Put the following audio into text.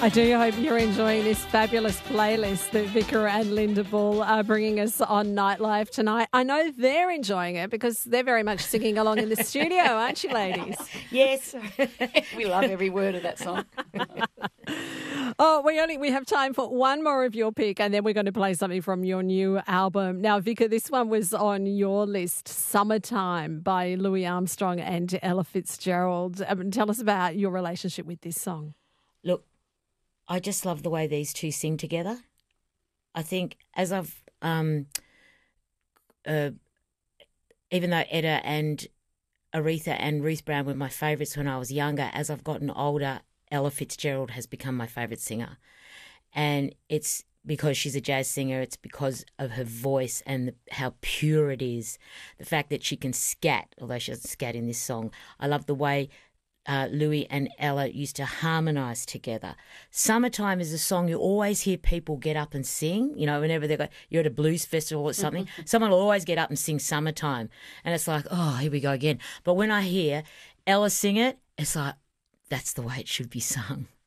I do hope you're enjoying this fabulous playlist that Vicar and Linda Bull are bringing us on Nightlife tonight. I know they're enjoying it because they're very much singing along in the studio, aren't you, ladies? Yes, we love every word of that song. Oh, we have time for one more of your pick, and then we're going to play something from your new album. Now, Vicar, this one was on your list, Summertime by Louis Armstrong and Ella Fitzgerald. Tell us about your relationship with this song. Look, I just love the way these two sing together. I think as I've, even though Etta and Aretha and Ruth Brown were my favourites when I was younger, as I've gotten older, Ella Fitzgerald has become my favourite singer. And it's because she's a jazz singer, it's because of her voice and how pure it is. The fact that she can scat, although she doesn't scat in this song. I love the way Louis and Ella used to harmonise together. Summertime is a song you always hear people get up and sing. You know, whenever you're at a blues festival or something, someone will always get up and sing Summertime. And it's like, oh, here we go again. But when I hear Ella sing it, it's like, that's the way it should be sung.